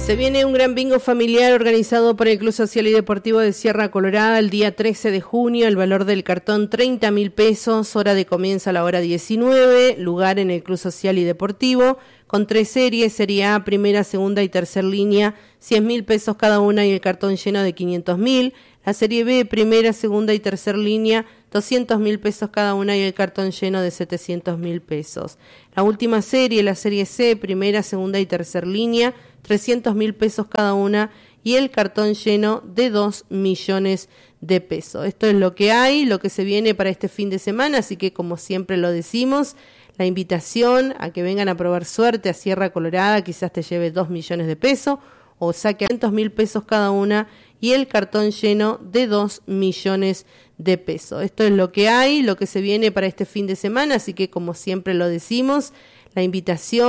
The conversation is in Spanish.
Se viene un gran bingo familiar organizado por el Club Social y Deportivo de Sierra Colorada el día 13 de junio. El valor del cartón 30.000 pesos, hora de comienzo a la hora 19, lugar en el Club Social y Deportivo, con 3 series, serie A, primera, segunda y tercer línea, 100.000 pesos cada una y el cartón lleno de 500.000. La serie B, primera, segunda y tercer línea, 200.000 pesos cada una y el cartón lleno de 700.000 pesos. La última serie, la serie C, primera, segunda y tercer línea, 300.000 pesos cada una y el cartón lleno de 2 millones de pesos. Esto es lo que hay, lo que se viene para este fin de semana, así que como siempre lo decimos, la invitación a que vengan a probar suerte a Sierra Colorada, quizás te lleve 2 millones de pesos o saque 500.000 pesos cada una y el cartón lleno de 2 millones de pesos. Esto es lo que hay, lo que se viene para este fin de semana, así que como siempre lo decimos, la invitación